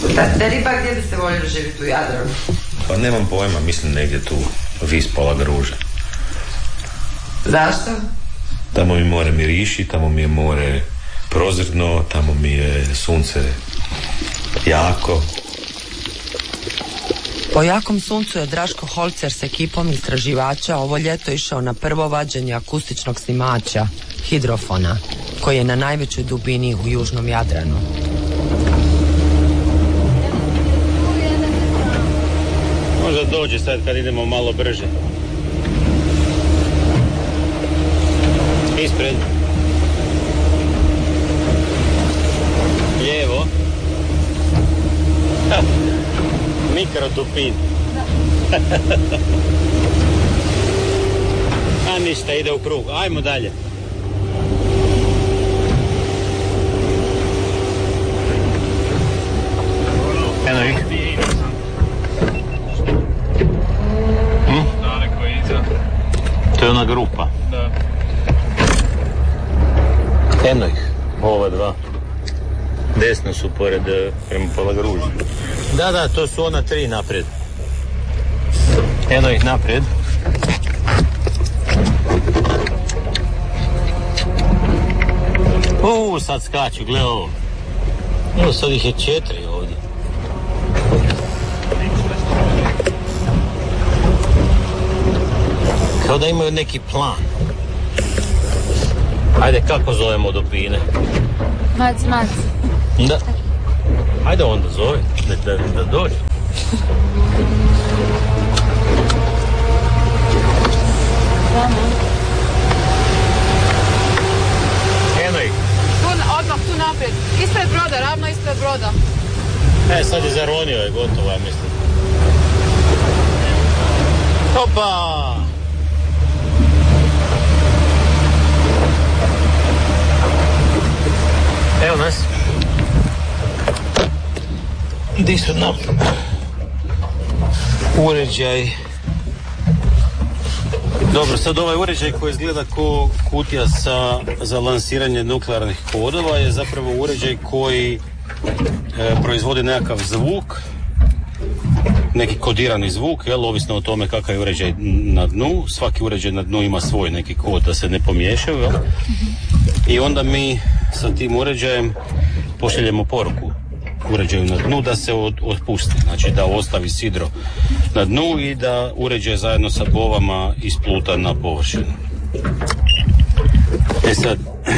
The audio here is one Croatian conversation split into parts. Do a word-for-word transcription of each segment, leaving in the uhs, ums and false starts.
Ta, ta riba, gdje biste voljeli živjeti u Jadranu? Pa nemam pojma, mislim negdje tu vis pola Gruža. Zašto? Tamo mi more miriši, tamo mi je more prozirno, tamo mi je sunce jako. Po jakom suncu je Draško Holcer s ekipom istraživača ovo ljeto išao na prvo vađenje akustičnog snimača, hidrofona, koji je na najvećoj dubini u južnom Jadranu. Možda dođe sad kad idemo malo brže. Ispred. Lijevo. Ha. Mikrodupin. A ništa, ide u krug. Ajmo dalje. Eno ih. Hm? Daleko iza. To je ona grupa. Da. Eno ih. Ova dva. Desno su pored, prema Palagružu. Da, da, to su ona tri naprijed. Eno ih naprijed. Uuu, sad skaču, gle ovo. Evo, sad ih je četiri ovdje. Kao da imaju neki plan. Ajde, kako zovemo dupine? Mac, mac. Da. Ajde onda zove, da, da, da dođe. Eno ih. Tu, odmah tu naprijed. Ispred broda, ravno ispred broda. E, sad je zaronio, je gotovo, ja mislim. Opa! Evo nas. Gdje su nam uređaj? Dobro, sad ovaj uređaj koji izgleda ko kutija sa, za lansiranje nuklearnih kodova je zapravo uređaj koji e, proizvodi nekakav zvuk, neki kodirani zvuk, jel, ovisno o tome kakav je uređaj na dnu. Svaki uređaj na dnu ima svoj neki kod da se ne pomiješaju, jel? I onda mi sa tim uređajem pošaljemo poruku uređaju na dnu da se od, otpusti, znači da ostavi sidro na dnu i da uređaj zajedno sa bovama ispluta na površinu. E sad,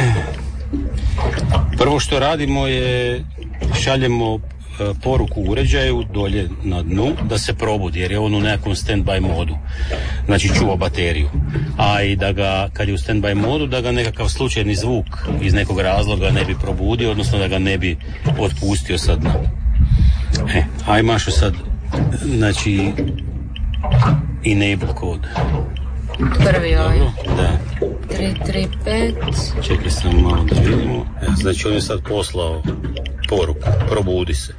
prvo što radimo je šaljemo poruku uređaju dolje na dnu da se probudi, jer je on u nekakvom stand-by modu, znači čuva bateriju, a i da ga, kad je u stand-by modu, da ga nekakav slučajni zvuk iz nekog razloga ne bi probudio, odnosno da ga ne bi otpustio sa dna. E, aj Mašo sad, znači enable kod. Prvi ovaj. Da. tri tri pet. Čekaj sam malo da vidimo. E, znači on je sad poslao poruku, probudi se.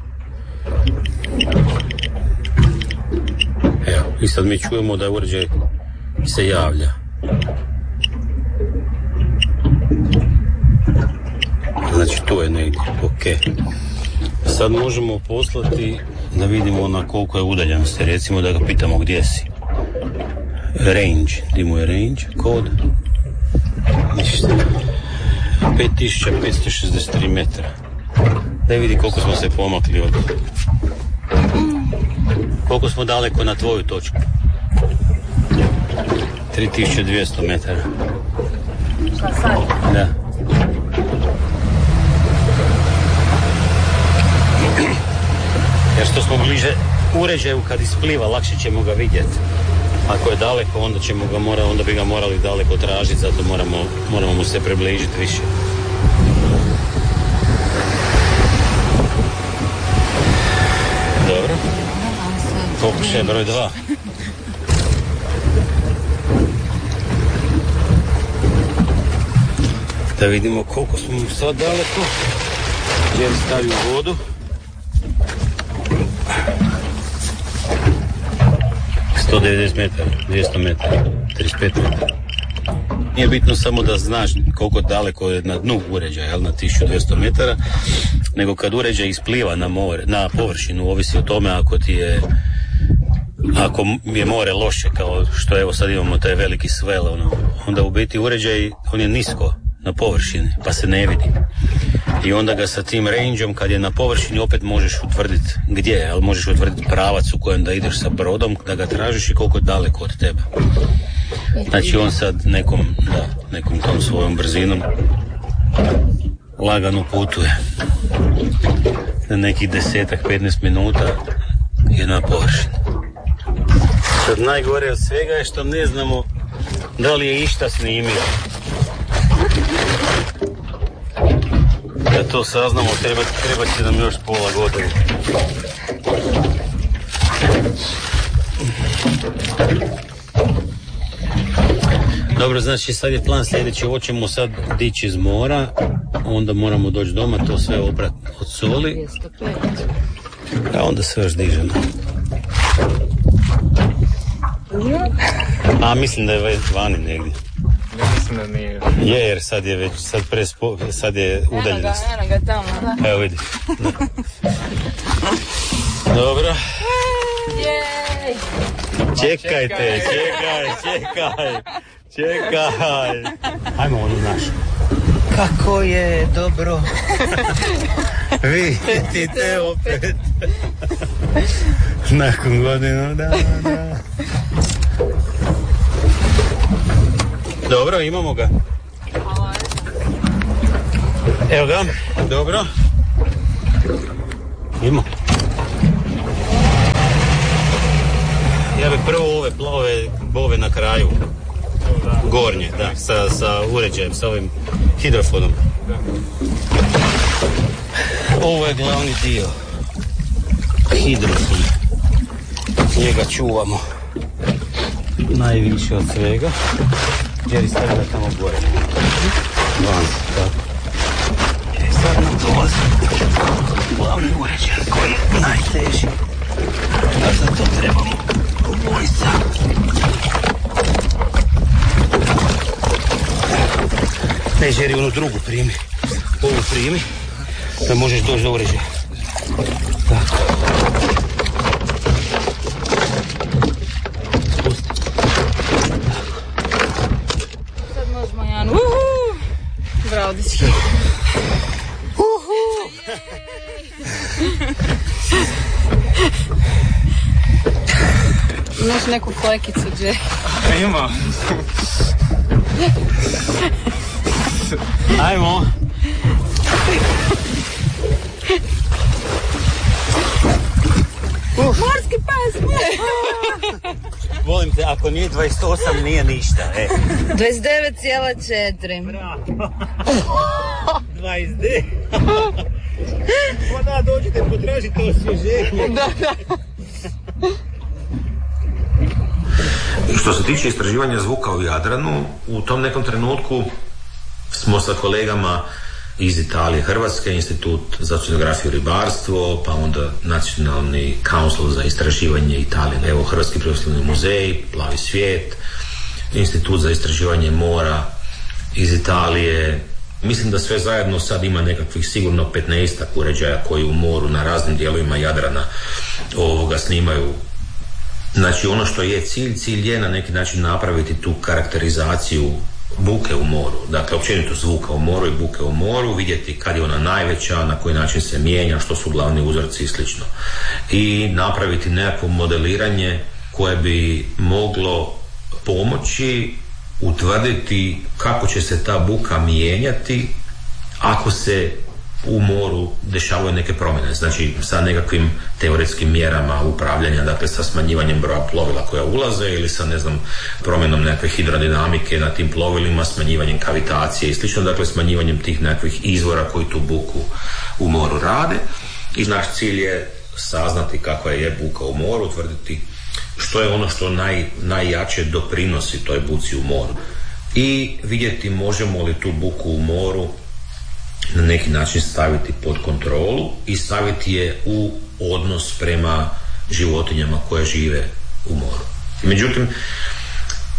Evo, i sad mi čujemo da uređaj se javlja. Znači tu je negdje, ok. Sad možemo poslati da vidimo na koliko je udaljenosti, recimo da ga pitamo gdje si. Range, gdje mu je range, kod? Ništa. pet tisuća petsto šezdeset tri metra. Da vidi koliko smo se pomakli od... Koliko smo daleko na tvoju točku? tri tisuće dvjesto metara. Da. Jer što smo bliže uređaju kad ispliva, lakše ćemo ga vidjeti. Ako je daleko, onda ćemo ga mora, onda bi ga morali daleko tražiti, zato moramo, moramo mu se približiti više. Dobro. Pokušaj broj dva. Da vidimo koliko smo mu sad daleko. Gdje je stavio vodu. sto devedeset metara, dvjesto metara, trideset pet metara. Nije bitno samo da znaš koliko daleko je na dnu uređaja, jel, na tisuću dvjesto metara, nego kad uređaj ispliva na more, na površinu, ovisi o tome ako ti je ako je more loše, kao što evo sad imamo taj veliki svel, ono, onda u biti uređaj, on je nisko na površini, pa se ne vidi. I onda ga sa tim rangeom, kad je na površini, opet možeš utvrditi gdje je, ali možeš utvrditi pravac u kojem da ideš sa brodom, da ga tražiš i koliko je daleko od tebe. Znači on sad nekom, da, nekom tom svojom brzinom lagano putuje. Na nekih desetak, petnaest minuta je na površini. Sad najgore od svega je što ne znamo da li je išta snimio. Da to saznamo, treba, treba će nam još pola godine. Dobro, znači sad je plan sljedeći, ovo ćemo sad dići iz mora, onda moramo doći doma, to sve obrat od soli, a onda sve još dižemo. A mislim da je već vani negdje. Ja mislim da nije. Je, jer sad je već, sad prespo, sad je udaljenost. Eno ga, eno ga tamo, da. Evo vidi. Dobro. Jej! Čekajte, čekaj, čekaj, čekaj. Ajmo onu našu. Kako je dobro vidite opet nakon godinu dana. Dobro, imamo ga. Evo ga, dobro. Imamo. Ja bih prvo ove plave bove na kraju. Gornje, da, sa, sa uređajem, sa ovim hidrofonom. Ovo je glavni dio. Hidrofon. Njega čuvamo najviše od svega. Jer stavlja ga tamo gore. Van, tako. I sad nam dolazi glavni uređaj koji je najteži. A za to trebamo obojica. Ne, Žeri, onu drugu primi. Ovu primi, da možeš doći do uređaja. Tako. Spusti. Sad možemo, Jan. Uhu! Bravo, diski. Uhu! Imaš neku flekicu, Jack? Ima. Ajmo. Morski pas! Volim te, ako nije dvadeset osam, nije ništa. E. dvadeset devet zarez četiri. dvadeset devet. Pa da, dođite, potražite osvježenje. Da, da. Što se tiče istraživanja zvuka u Jadranu, u tom nekom trenutku smo sa kolegama iz Italije, Hrvatske, Institut za oceanografiju i ribarstvo, pa onda Nacionalni council za istraživanje Italije, evo Hrvatski prirodoslovni muzej, Plavi svijet, Institut za istraživanje mora iz Italije. Mislim da sve zajedno sad ima nekakvih sigurno petnaestak uređaja koji u moru na raznim dijelovima Jadrana ovoga snimaju. Znači ono što je cilj, cilj je na neki način napraviti tu karakterizaciju buke u moru, dakle općenito zvuka u moru i buke u moru, vidjeti kad je ona najveća, na koji način se mijenja, što su glavni uzorci i slično. I napraviti nekakvo modeliranje koje bi moglo pomoći utvrditi kako će se ta buka mijenjati ako se u moru dešavaju neke promjene, znači sa nekakvim teoretskim mjerama upravljanja, dakle sa smanjivanjem broja plovila koja ulaze ili sa, ne znam, promjenom nekakve hidrodinamike na tim plovilima, smanjivanjem kavitacije i slično, dakle smanjivanjem tih nekakvih izvora koji tu buku u moru rade. I naš cilj je saznati kakva je buka u moru, utvrditi što je ono što naj, najjače doprinosi toj buci u moru i vidjeti možemo li tu buku u moru na neki način staviti pod kontrolu i staviti je u odnos prema životinjama koje žive u moru. Međutim,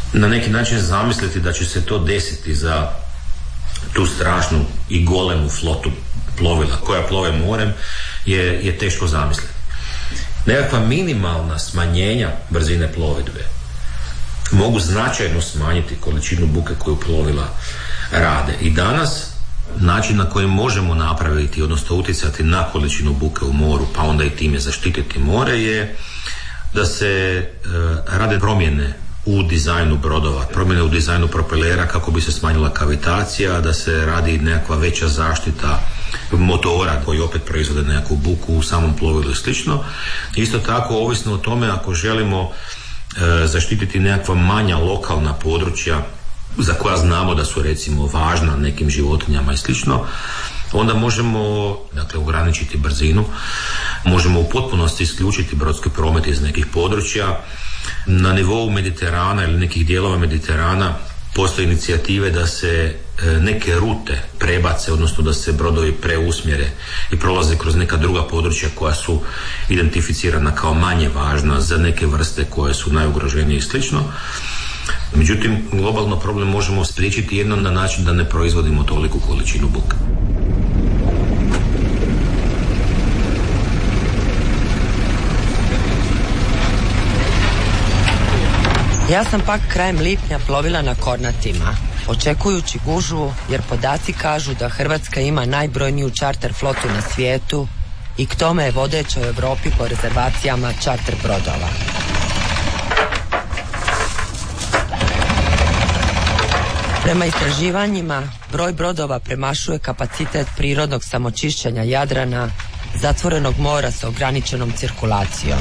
na neki način zamisliti da će se to desiti za tu strašnu i golemu flotu plovila koja plove morem je, je teško zamisliti. Nekakva minimalna smanjenja brzine plovidbe mogu značajno smanjiti količinu buke koju plovila rade. I danas način na koji možemo napraviti, odnosno utjecati na količinu buke u moru, pa onda i time zaštititi more, je da se e, rade promjene u dizajnu brodova, promjene u dizajnu propelera kako bi se smanjila kavitacija, da se radi nekakva veća zaštita motora koji opet proizvode nekakvu buku u samom plovilu i slično. Isto tako, ovisno o tome, ako želimo e, zaštititi nekakva manja lokalna područja za koja znamo da su recimo važna nekim životinjama i slično, onda možemo, dakle, ograničiti brzinu, možemo u potpunosti isključiti brodski promet iz nekih područja. Na nivou Mediterana ili nekih dijelova Mediterana postoje inicijative da se neke rute prebace, odnosno da se brodovi preusmjere i prolaze kroz neka druga područja koja su identificirana kao manje važna za neke vrste koje su najugroženije i slično. Međutim, globalno problem možemo spriječiti jednom na način da ne proizvodimo toliku količinu buke. Ja sam pak krajem lipnja plovila na Kornatima, očekujući gužvu jer podaci kažu da Hrvatska ima najbrojniju čarter flotu na svijetu i k tome je vodeća u Europi po rezervacijama čarter brodova. Prema istraživanjima, broj brodova premašuje kapacitet prirodnog samočišćenja Jadrana, zatvorenog mora sa ograničenom cirkulacijom.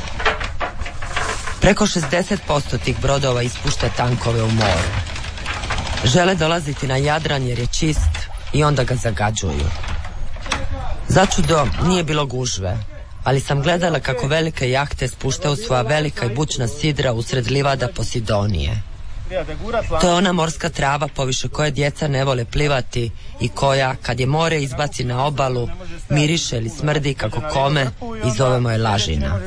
Preko šezdeset posto tih brodova ispušta tankove u moru. Žele dolaziti na Jadran jer je čist i onda ga zagađuju. Začudo nije bilo gužve, ali sam gledala kako velike jahte spuštaju svoja velika i bučna sidra usred livada Posidonije. To je ona morska trava poviše koje djeca ne vole plivati i koja, kad je more izbaci na obalu, miriše ili smrdi kako kome i zovemo je lažina.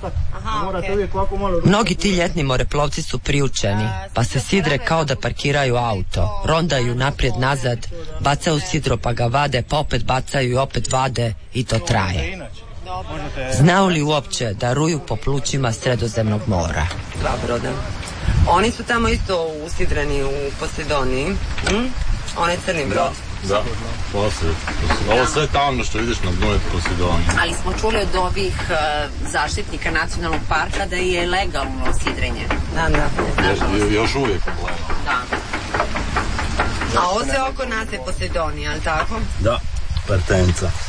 Mnogi ti ljetni moreplovci su priučeni, pa se sidre kao da parkiraju auto, rondaju naprijed nazad, bacaju sidro pa ga vade, pa opet bacaju i opet vade i to traje. Znaju li uopće da ruju po plućima Sredozemnog mora? Dva broda. Oni su tamo isto usidreni u Posidoniji. Hm? On je crni brod. Da, poslije. Ovo sve tamno što vidiš na dnu je Posidonija. Ali smo čuli od ovih uh, zaštitnika nacionalnog parka da je legalno sidrenje. Da, da. Još, još uvijek je legalno. Da. A ovo sve oko nas je Posidonija, ali tako? Da, Partenza.